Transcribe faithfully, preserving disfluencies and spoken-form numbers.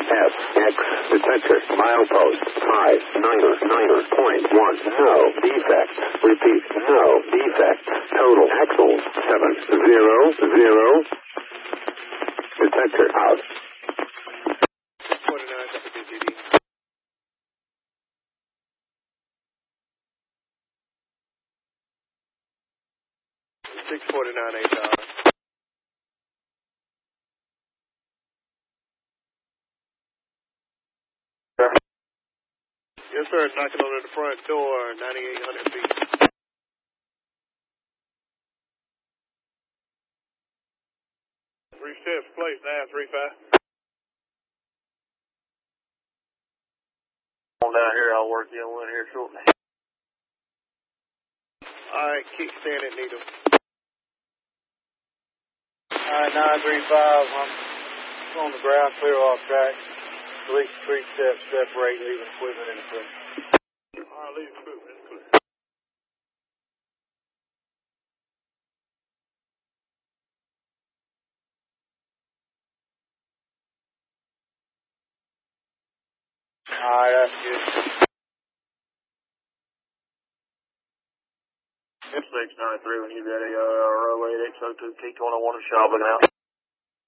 S X detector milepost high niner niner point one. No defect. Repeat. No defect. Total axles seven zero zero. Detector out. forty-nine, W G D. six forty-nine, H R. Yes, sir. Knocking on the front door, ninety-eight hundred feet. Three steps, place now, three five. On down here, I'll work you on one here shortly. All right, kickstand at Needle. All right, nine three five. I'm on the ground, clear off track. At least three steps separate, leaving equipment in the front. All right, leave equipment in the clear. All right, that's good. It's six nine three when you ready. Uh, row eight X O two T twenty-one is shopping out.